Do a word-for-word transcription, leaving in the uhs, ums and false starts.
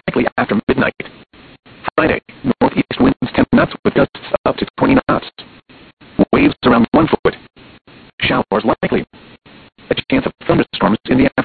likely after midnight. Friday, northeast winds ten knots with gusts up to twenty knots. Waves around one foot. Showers likely. A chance of thunderstorms in the